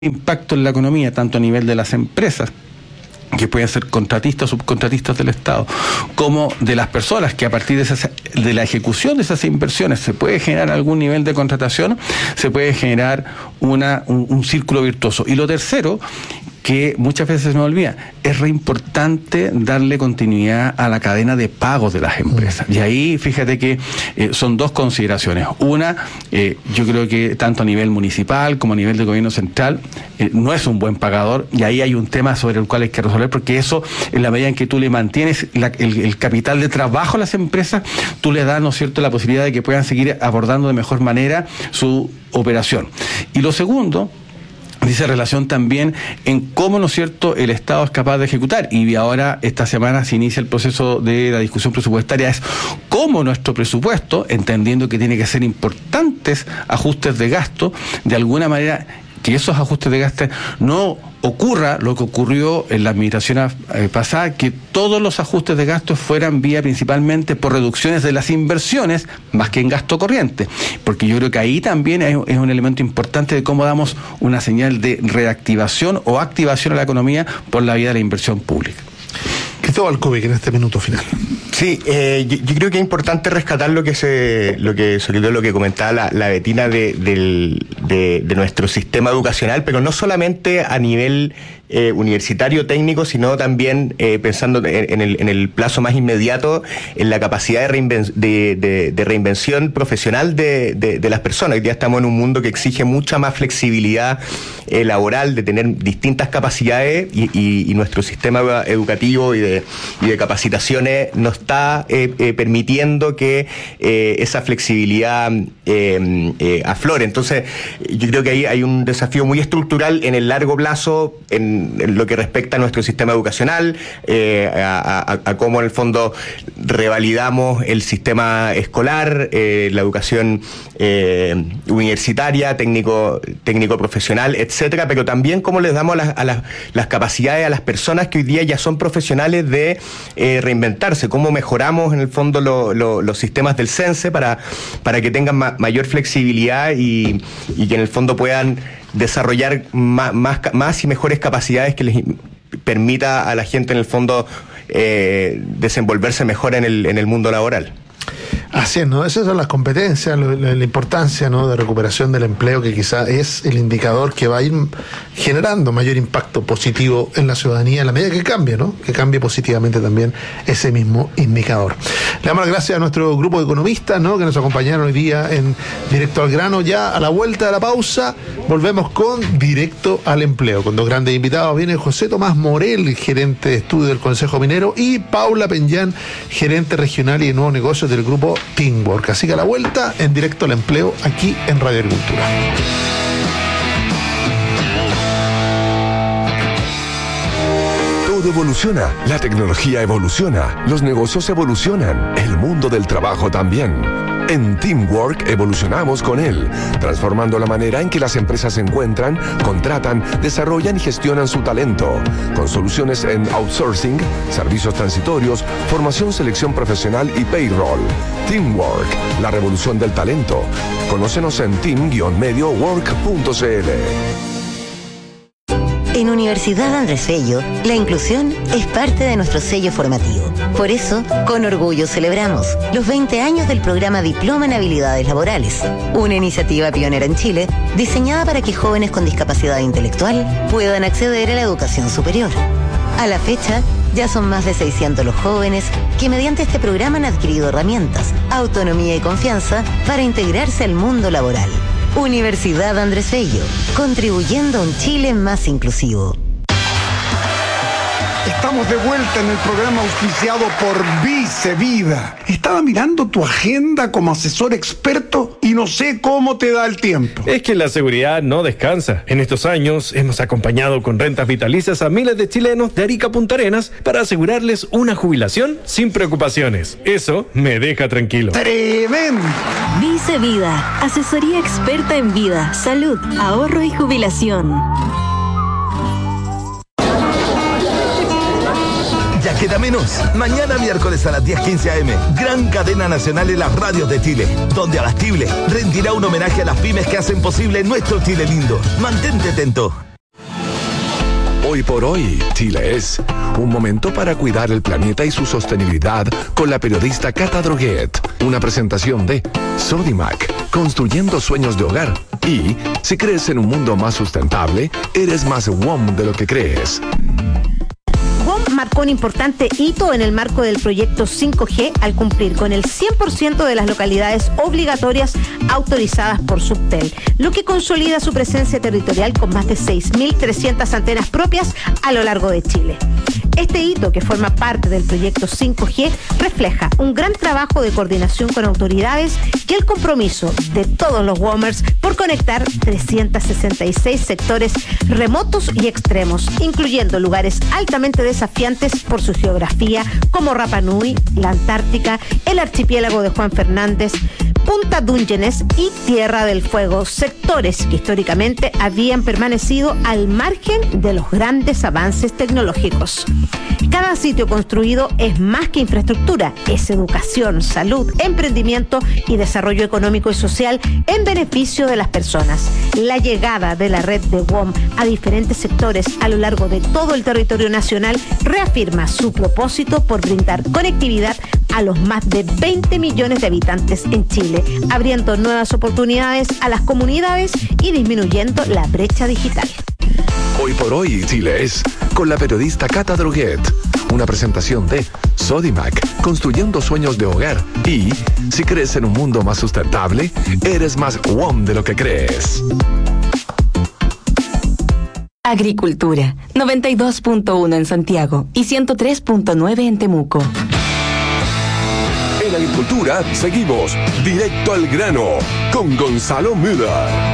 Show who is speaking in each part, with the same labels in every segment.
Speaker 1: impacto en la economía, tanto a nivel de las empresas, que pueden ser contratistas o subcontratistas del Estado, como de las personas que a partir de la ejecución de esas inversiones se puede generar algún nivel de contratación, se puede generar un círculo virtuoso. Y lo tercero, que muchas veces se nos olvida, es re importante darle continuidad a la cadena de pagos de las empresas. Y ahí, fíjate que son dos consideraciones. Una, yo creo que tanto a nivel municipal como a nivel del gobierno central, no es un buen pagador, y ahí hay un tema sobre el cual hay que resolver, porque eso, en la medida en que tú le mantienes el capital de trabajo a las empresas, tú le das, ¿no es cierto?, la posibilidad de que puedan seguir abordando de mejor manera su operación. Y lo segundo, dice relación también en cómo, ¿no es cierto?, el Estado es capaz de ejecutar. Y ahora, esta semana, se inicia el proceso de la discusión presupuestaria, es cómo nuestro presupuesto, entendiendo que tiene que ser importantes ajustes de gasto, de alguna manera, que esos ajustes de gasto no ocurra lo que ocurrió en la administración pasada, que todos los ajustes de gastos fueran vía principalmente por reducciones de las inversiones más que en gasto corriente, porque yo creo que ahí también es un elemento importante de cómo damos una señal de reactivación o activación a la economía por la vía de la inversión pública.
Speaker 2: Cristóbal Kovic, en este minuto final.
Speaker 3: Sí, yo creo que es importante rescatar lo que comentaba la Betina de nuestro sistema educacional, pero no solamente a nivel universitario técnico, sino también pensando en el plazo más inmediato, en la capacidad de reinvención profesional de las personas. Hoy día estamos en un mundo que exige mucha más flexibilidad laboral, de tener distintas capacidades, y nuestro sistema educativo y de capacitaciones nos está permitiendo que esa flexibilidad aflore. Entonces, yo creo que ahí hay un desafío muy estructural en el largo plazo, en lo que respecta a nuestro sistema educacional, a cómo en el fondo revalidamos el sistema escolar, la educación universitaria, técnico profesional, etcétera, pero también cómo les damos las capacidades a las personas que hoy día ya son profesionales de reinventarse, cómo mejoramos en el fondo los sistemas del CENSE para que tengan mayor flexibilidad y que en el fondo puedan desarrollar más y mejores capacidades que les permita a la gente en el fondo desenvolverse mejor en el mundo laboral.
Speaker 2: Así es, ¿no? Esas son las competencias, la importancia, ¿no?, de recuperación del empleo, que quizá es el indicador que va a ir generando mayor impacto positivo en la ciudadanía en la medida que cambie, ¿no? Que cambie positivamente también ese mismo indicador. Le damos las gracias a nuestro grupo de economistas, ¿no?, que nos acompañaron hoy día en Directo al Grano. Ya a la vuelta de la pausa volvemos con Directo al Empleo, con dos grandes invitados. Viene José Tomás Morel, gerente de estudio del Consejo Minero, y Paula Peñán, gerente regional y de nuevos negocios del grupo Teamwork. Así que a la vuelta, en Directo al Empleo, aquí en Radio Agricultura.
Speaker 4: Todo evoluciona, la tecnología evoluciona, los negocios evolucionan, el mundo del trabajo también. En Teamwork evolucionamos con él, transformando la manera en que las empresas encuentran, contratan, desarrollan y gestionan su talento, con soluciones en outsourcing, servicios transitorios, formación, selección profesional y payroll. Teamwork, la revolución del talento. Conócenos en team-mediowork.cl.
Speaker 5: En Universidad Andrés Bello, la inclusión es parte de nuestro sello formativo. Por eso, con orgullo celebramos los 20 años del programa Diploma en Habilidades Laborales, una iniciativa pionera en Chile, diseñada para que jóvenes con discapacidad intelectual puedan acceder a la educación superior. A la fecha, ya son más de 600 los jóvenes que mediante este programa han adquirido herramientas, autonomía y confianza para integrarse al mundo laboral. Universidad Andrés Bello, contribuyendo a un Chile más inclusivo.
Speaker 6: Estamos de vuelta en el programa auspiciado por Vicevida. Estaba mirando tu agenda como asesor experto y no sé cómo te da el tiempo.
Speaker 7: Es que la seguridad no descansa. En estos años hemos acompañado con rentas vitalicias a miles de chilenos de Arica a Punta Arenas para asegurarles una jubilación sin preocupaciones. Eso me deja tranquilo.
Speaker 6: ¡Tremendo!
Speaker 8: Vicevida, asesoría experta en vida, salud, ahorro y jubilación.
Speaker 9: Ya queda menos. Mañana miércoles a las 10:15 a.m. Gran cadena nacional en las radios de Chile, donde Abastible rendirá un homenaje a las pymes que hacen posible nuestro Chile lindo. Mantente atento.
Speaker 4: Hoy por hoy, Chile es un momento para cuidar el planeta y su sostenibilidad con la periodista Cata Droguet. Una presentación de Sodimac, construyendo sueños de hogar. Y si crees en un mundo más sustentable, eres más WOM de lo que crees.
Speaker 10: WOM marcó un importante hito en el marco del proyecto 5G al cumplir con el 100% de las localidades obligatorias autorizadas por Subtel, lo que consolida su presencia territorial con más de 6.300 antenas propias a lo largo de Chile. Este hito, que forma parte del proyecto 5G, refleja un gran trabajo de coordinación con autoridades y el compromiso de todos los WOMers por conectar 366 sectores remotos y extremos, incluyendo lugares altamente desafiantes por su geografía, como Rapa Nui, la Antártica, el archipiélago de Juan Fernández, Punta Dungeones y Tierra del Fuego, sectores que históricamente habían permanecido al margen de los grandes avances tecnológicos. Cada sitio construido es más que infraestructura, es educación, salud, emprendimiento y desarrollo económico y social en beneficio de las personas. La llegada de la red de WOM a diferentes sectores a lo largo de todo el territorio nacional reafirma su propósito por brindar conectividad a los más de 20 millones de habitantes en Chile, abriendo nuevas oportunidades a las comunidades y disminuyendo la brecha digital.
Speaker 4: Hoy por hoy, Chile es con la periodista Cata Droguet. Una presentación de Sodimac, construyendo sueños de hogar. Y si crees en un mundo más sustentable, eres más WOM de lo que crees.
Speaker 11: Agricultura, 92.1 en Santiago y 103.9 en Temuco.
Speaker 4: En Agricultura seguimos directo al grano con Gonzalo Müller.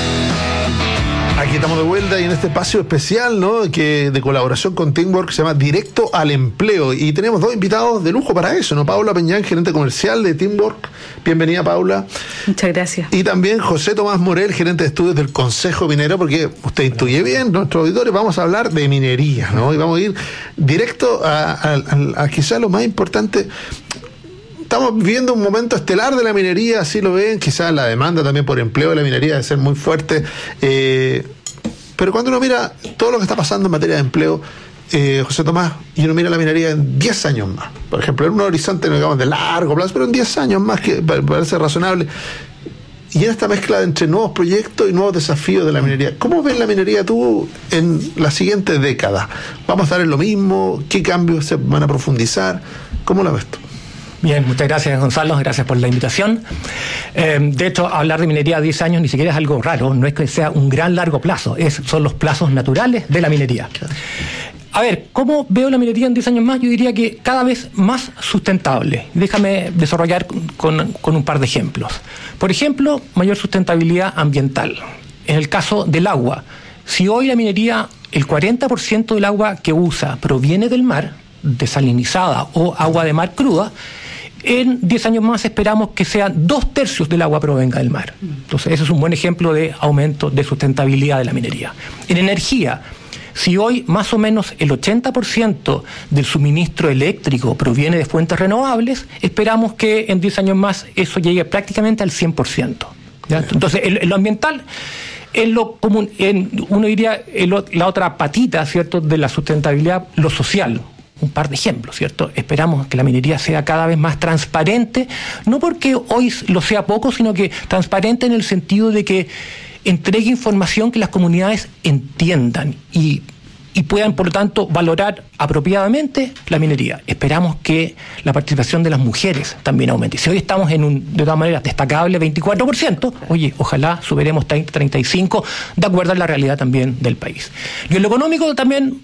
Speaker 2: Aquí estamos de vuelta y en este espacio especial, ¿no?, que de colaboración con Teamwork se llama Directo al Empleo. Y tenemos dos invitados de lujo para eso, ¿no? Paula Peñán, gerente comercial de Teamwork. Bienvenida, Paula.
Speaker 12: Muchas gracias.
Speaker 2: Y también José Tomás Morel, gerente de estudios del Consejo Minero, porque usted intuye bien, nuestros auditores, vamos a hablar de minería, ¿no? Y vamos a ir directo a quizás lo más importante. Estamos viviendo un momento estelar de la minería, así lo ven, quizás la demanda también por empleo de la minería debe ser muy fuerte, pero cuando uno mira todo lo que está pasando en materia de empleo, José Tomás, y uno mira la minería en 10 años más, por ejemplo, en un horizonte, digamos, de largo plazo, pero en 10 años más, que parece razonable, y en esta mezcla entre nuevos proyectos y nuevos desafíos de la minería, ¿cómo ves la minería tú en la siguiente década? ¿Vamos a estar en lo mismo? ¿Qué cambios se van a profundizar? ¿Cómo la ves tú?
Speaker 13: Bien, muchas gracias, Gonzalo, gracias por la invitación. De hecho, hablar de minería a 10 años ni siquiera es algo raro, no es que sea un gran largo plazo, son los plazos naturales de la minería. A ver, ¿cómo veo la minería en 10 años más? Yo diría que cada vez más sustentable. Déjame desarrollar con un par de ejemplos. Por ejemplo, mayor sustentabilidad ambiental. En el caso del agua, si hoy la minería, el 40% del agua que usa proviene del mar, desalinizada o agua de mar cruda, en 10 años más esperamos que sean 2/3 del agua provenga del mar. Entonces, ese es un buen ejemplo de aumento de sustentabilidad de la minería. En energía, si hoy más o menos el 80% del suministro eléctrico proviene de fuentes renovables, esperamos que en 10 años más eso llegue prácticamente al 100%. ¿Ya? Entonces, en lo ambiental, en lo común, uno diría la otra patita, ¿cierto?, de la sustentabilidad, lo social. Un par de ejemplos, ¿cierto? Esperamos que la minería sea cada vez más transparente, no porque hoy lo sea poco, sino que transparente en el sentido de que entregue información que las comunidades entiendan y puedan, por lo tanto, valorar apropiadamente la minería. Esperamos que la participación de las mujeres también aumente. Si hoy estamos en de todas maneras, destacable 24%, oye, ojalá superemos 30-35%, de acuerdo a la realidad también del país. Y en lo económico también,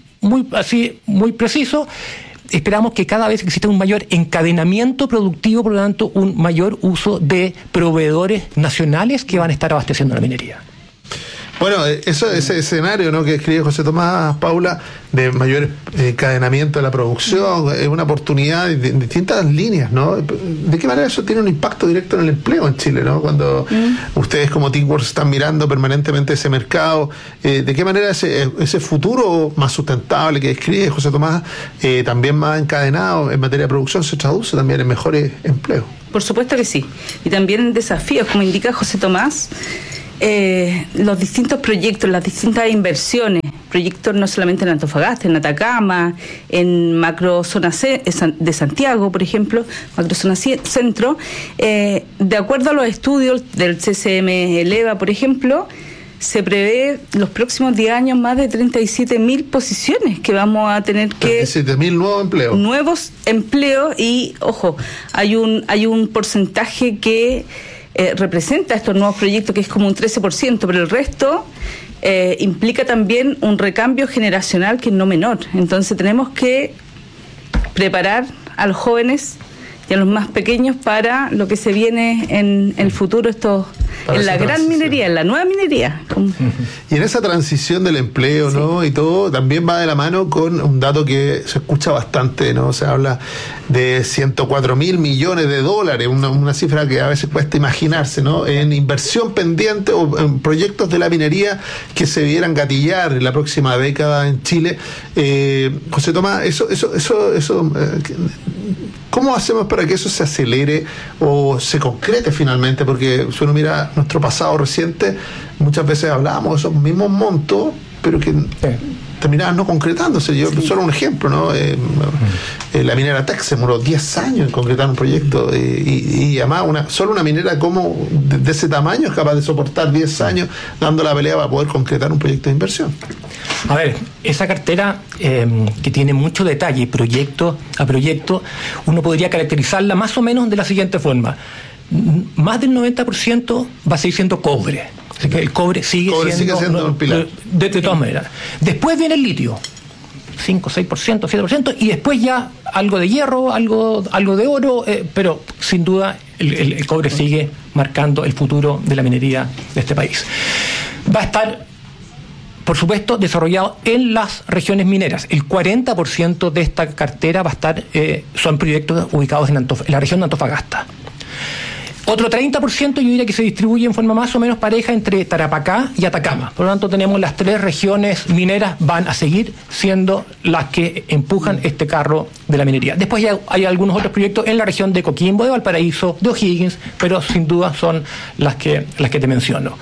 Speaker 13: muy preciso, esperamos que cada vez exista un mayor encadenamiento productivo, por lo tanto, un mayor uso de proveedores nacionales que van a estar abasteciendo la minería.
Speaker 2: Bueno, ese escenario, ¿no?, que escribe José Tomás, Paula, de mayor encadenamiento de la producción, es una oportunidad en distintas líneas, ¿no? ¿De qué manera eso tiene un impacto directo en el empleo en Chile, ¿no? Cuando ustedes como Teamworks están mirando permanentemente ese mercado, ¿de qué manera ese futuro más sustentable que describe José Tomás, también más encadenado en materia de producción, se traduce también en mejores empleos?
Speaker 12: Por supuesto que sí. Y también en desafíos, como indica José Tomás. los distintos proyectos, las distintas inversiones, proyectos no solamente en Antofagasta, en Atacama, en macrozona de Santiago, por ejemplo, macrozona centro, de acuerdo a los estudios del CCM Eleva, por ejemplo, se prevé los próximos 10 años más de 37.000 posiciones que vamos a tener que...
Speaker 2: 37.000 nuevos empleos.
Speaker 12: Nuevos empleos y, ojo, hay un porcentaje que representa estos nuevos proyectos que es como un 13%, pero el resto implica también un recambio generacional que es no menor. Entonces tenemos que preparar a los jóvenes y a los más pequeños para lo que se viene en el futuro, en la gran minería, en la nueva minería.
Speaker 2: Y en esa transición del empleo, ¿no? Y todo, también va de la mano con un dato que se escucha bastante, ¿no? Se habla de 104.000 millones de dólares, una cifra que a veces cuesta imaginarse, ¿no? En inversión pendiente o en proyectos de la minería que se vieran gatillar en la próxima década en Chile. José Tomás, ¿cómo hacemos para que eso se acelere o se concrete finalmente? Porque si uno mira nuestro pasado reciente, muchas veces hablábamos de esos mismos montos, pero que terminaban no concretándose. Solo un ejemplo, ¿no? La minera Teck se demoró 10 años en concretar un proyecto y además solo una minera como de ese tamaño es capaz de soportar 10 años dando la pelea para poder concretar un proyecto de inversión.
Speaker 13: A ver, esa cartera que tiene mucho detalle, proyecto a proyecto, uno podría caracterizarla más o menos de la siguiente forma. Más del 90% va a seguir siendo cobre. Así que el cobre sigue siendo un pilar. De todas maneras. Después viene el litio. 5, 6%, 7%, y después ya algo de hierro, algo de oro, pero sin duda el cobre sigue marcando el futuro de la minería de este país. Va a estar, por supuesto, desarrollado en las regiones mineras. El 40% de esta cartera va a estar, son proyectos ubicados en la región de Antofagasta. Otro 30% yo diría que se distribuye en forma más o menos pareja entre Tarapacá y Atacama. Por lo tanto, tenemos las 3 regiones mineras, van a seguir siendo las que empujan este carro de la minería. Después ya hay algunos otros proyectos en la región de Coquimbo, de Valparaíso, de O'Higgins, pero sin duda son las que te menciono.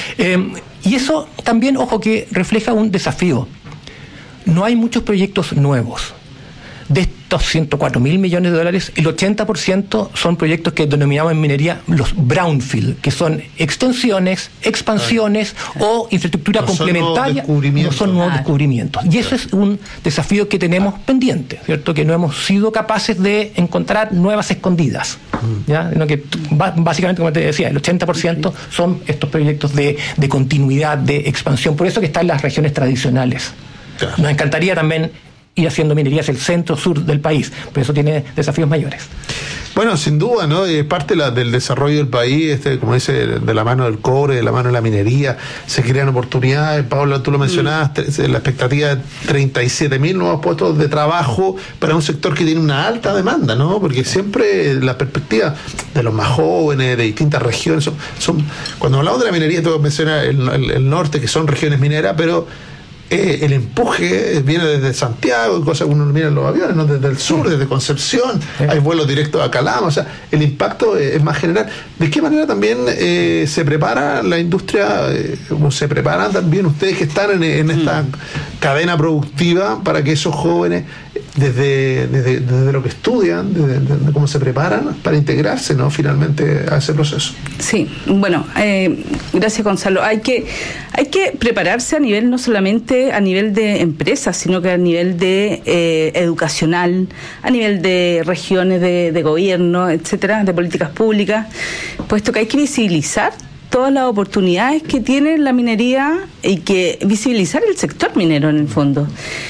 Speaker 13: Y eso también, ojo, que refleja un desafío. No hay muchos proyectos nuevos. De estos 104.000 millones de dólares, el 80% son proyectos que denominamos en minería los brownfield, que son extensiones, expansiones o infraestructura complementaria. No son nuevos descubrimientos. Y eso es un desafío que tenemos pendiente, ¿cierto? Que no hemos sido capaces de encontrar nuevas escondidas. ¿Ya? Sino que básicamente, como te decía, el 80% son estos proyectos de continuidad, de expansión. Por eso que están las regiones tradicionales. Nos encantaría también ir haciendo minería hacia el centro-sur del país, pero eso tiene desafíos mayores.
Speaker 2: Bueno, sin duda, ¿no? Es parte del desarrollo del país, como dice, de la mano del cobre, de la mano de la minería, se crean oportunidades. Paula, tú lo mencionabas, la expectativa de 37.000 nuevos puestos de trabajo para un sector que tiene una alta demanda, ¿no? Porque siempre la perspectiva de los más jóvenes, de distintas regiones, son cuando hablamos de la minería, tú mencionas el norte, que son regiones mineras, pero el empuje viene desde Santiago, cosa que uno mira en los aviones, ¿no? Desde el sur, desde Concepción, hay vuelos directos a Calama, o sea, el impacto es más general. ¿De qué manera también se prepara la industria, o se preparan también ustedes que están en esta cadena productiva para que esos jóvenes, desde lo que estudian, desde cómo se preparan para integrarse, ¿no? Finalmente a ese proceso?
Speaker 12: Sí, bueno, gracias, Gonzalo. Hay que prepararse a nivel, no solamente a nivel de empresas, sino que a nivel de educacional, a nivel de regiones de gobierno, etcétera, de políticas públicas, puesto que hay que visibilizar todas las oportunidades que tiene la minería y que visibilizar el sector minero en el fondo.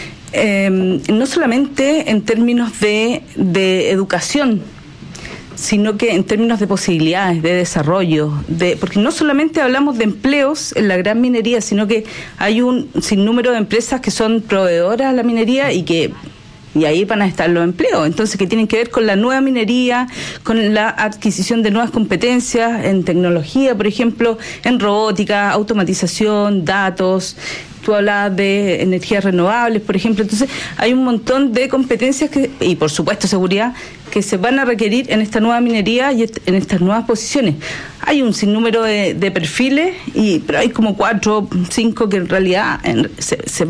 Speaker 12: No solamente en términos de educación, sino que en términos de posibilidades, de desarrollo, porque no solamente hablamos de empleos en la gran minería, sino que hay un sinnúmero de empresas que son proveedoras a la minería y ahí van a estar los empleos, entonces que tienen que ver con la nueva minería, con la adquisición de nuevas competencias en tecnología, por ejemplo, en robótica, automatización, datos, tú hablabas de energías renovables, por ejemplo. Entonces, hay un montón de competencias y por supuesto seguridad, que se van a requerir en esta nueva minería y en estas nuevas posiciones. Hay un sinnúmero de perfiles, pero hay como 4, 5 que en realidad se